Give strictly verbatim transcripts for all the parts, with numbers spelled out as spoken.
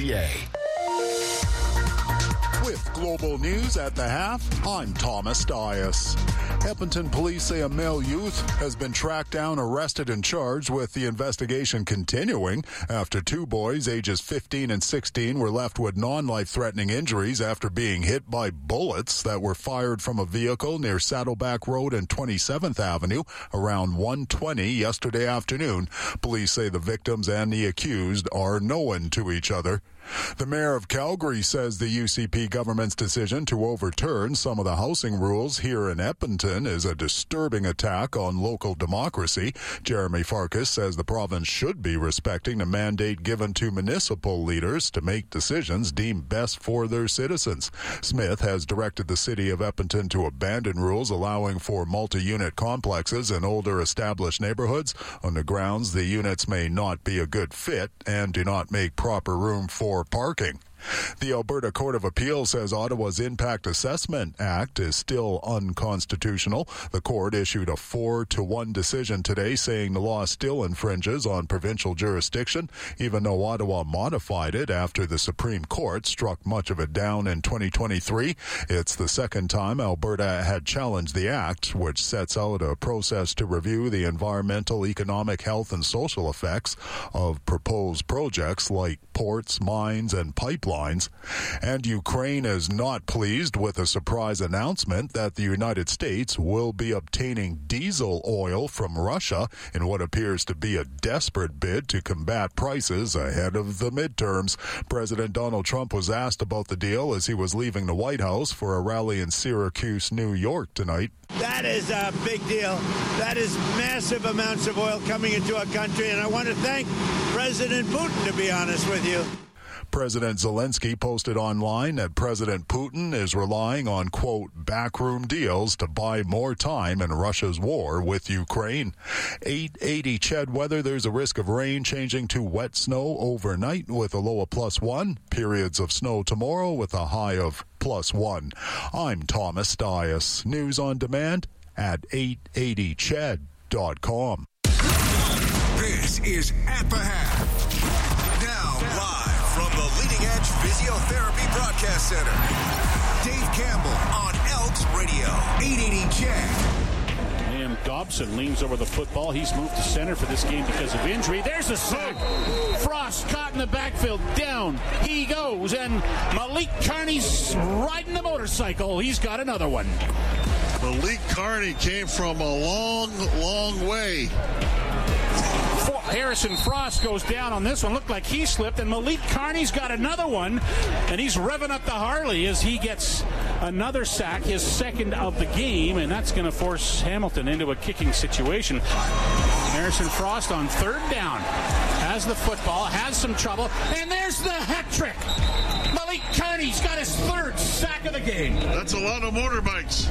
C A. With Global News at the half, I'm Thomas Dias. Edmonton police say a male youth has been tracked down, arrested, and charged, with the investigation continuing after two boys ages fifteen and sixteen were left with non-life-threatening injuries after being hit by bullets that were fired from a vehicle near Saddleback Road and twenty-seventh Avenue around one twenty yesterday afternoon. Police say the victims and the accused are known to each other. The mayor of Calgary says the U C P government's decision to overturn some of the housing rules here in Edmonton is a disturbing attack on local democracy. Jeremy Farkas says the province should be respecting the mandate given to municipal leaders to make decisions deemed best for their citizens. Smith has directed the city of Edmonton to abandon rules allowing for multi-unit complexes in older established neighborhoods on the grounds the units may not be a good fit and do not make proper room for parking. The Alberta Court of Appeal says Ottawa's Impact Assessment Act is still unconstitutional. The court issued a four to one decision today saying the law still infringes on provincial jurisdiction, even though Ottawa modified it after the Supreme Court struck much of it down in twenty twenty-three. It's the second time Alberta had challenged the act, which sets out a process to review the environmental, economic, health, and social effects of proposed projects like ports, mines, and pipelines. And Ukraine is not pleased with a surprise announcement that the United States will be obtaining diesel oil from Russia in what appears to be a desperate bid to combat prices ahead of the midterms. President Donald Trump was asked about the deal as he was leaving the White House for a rally in Syracuse, New York tonight. That is a big deal. That is massive amounts of oil coming into our country, and I want to thank President Putin, to be honest with you. President Zelensky posted online that President Putin is relying on, quote, backroom deals to buy more time in Russia's war with Ukraine. eight eighty C H E D weather. There's a risk of rain changing to wet snow overnight with a low of plus one. Periods of snow tomorrow with a high of plus one. I'm Thomas Dias. News on demand at eight eighty C H E D dot com. This is At the Half. Now live from the Leading Edge Physiotherapy Broadcast Center, Dave Campbell on Elks Radio, eight eighty C H E D. Liam Dobson leans over the football. He's moved to center for this game because of injury. There's a sack. Frost caught in the backfield. Down he goes. And Malik Carney's riding the motorcycle. He's got another one. Malik Carney came from a long, long way. Harrison Frost goes down on this one. Looked like he slipped, and Malik Carney's got another one, and he's revving up the Harley as he gets another sack, his second of the game, and that's going to force Hamilton into a kicking situation. Harrison Frost on third down has the football, has some trouble, and there's the hat trick. Malik Carney's got his third sack of the game. That's a lot of motorbikes.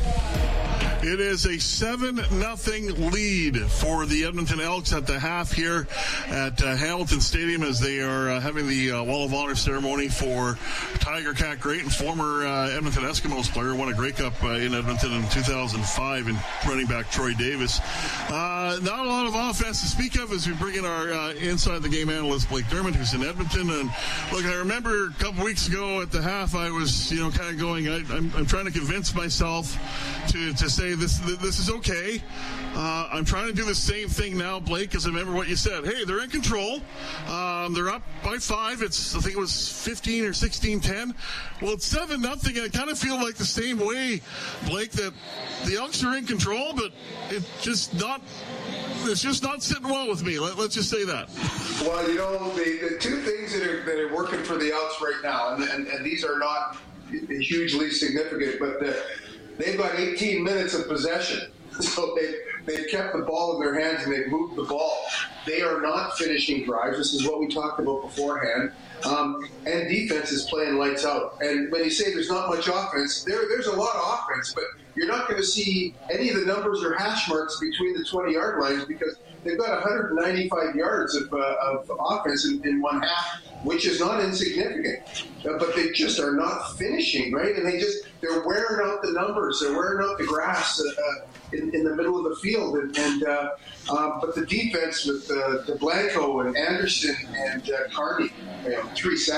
It is a seven nothing lead for the Edmonton Elks at the half here at uh, Hamilton Stadium as they are uh, having the uh, Wall of Honor ceremony for Tiger Cat Great and former uh, Edmonton Eskimos player, won a Grey Cup uh, in Edmonton in two thousand five, and running back Troy Davis. Uh, not a lot of offense to speak of as we bring in our uh, inside the game analyst Blake Dermott, who's in Edmonton. And look, I remember a couple weeks ago at the half, I was you know kind of going, I, I'm, I'm trying to convince myself to to say this this is okay. Uh, I'm trying to do the same thing now, Blake, because I remember what you said. Hey, they're in control. Um, they're up by five. It's I think it was fifteen or sixteen ten. Well, it's seven nothing, and I kind of feel like the same way, Blake, that the Elks are in control, but it just not. It's just not sitting well with me. Let, let's just say that. Well, you know, the, the two things that are that are working for the Elks right now, and, and, and these are not hugely significant, but the, they've got eighteen minutes of possession. So they've, they've kept the ball in their hands and they've moved the ball. They are not finishing drives. This is what we talked about beforehand. Um, and defense is playing lights out. And when you say there's not much offense, there there's a lot of offense, but you're not going to see any of the numbers or hash marks between the twenty-yard lines because they've got one hundred ninety-five yards of, uh, of offense in, in one half, which is not insignificant. Uh, but they just are not finishing, right? And they just, they're wearing out the numbers. They're wearing out the grass uh, in, in the middle of the field. And, and uh, uh, But the defense with uh, DeBlanco and Anderson and uh, Carney, you know, three sacks.